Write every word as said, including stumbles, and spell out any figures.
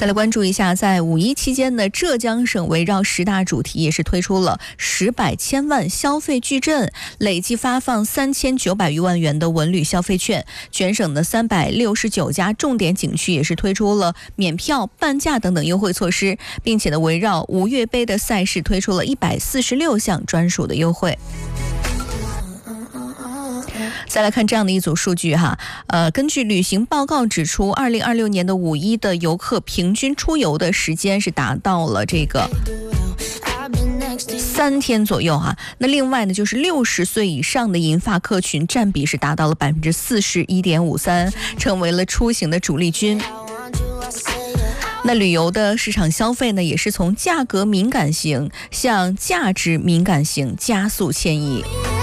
再来关注一下，在五一期间呢，浙江省围绕十大主题也是推出了十百千万消费矩阵，累计发放三千九百余万元的文旅消费券。全省的三百六十九家重点景区也是推出了免票、半价等等优惠措施，并且呢，围绕五月杯的赛事推出了一百四十六项专属的优惠。再来看这样的一组数据哈，呃，根据旅行报告指出，二零二六年的五一的游客平均出游的时间是达到了这个三天左右哈。那另外呢，就是六十岁以上的银发客群占比是达到了百分之四十一点五三，成为了出行的主力军。那旅游的市场消费呢，也是从价格敏感型向价值敏感型加速迁移。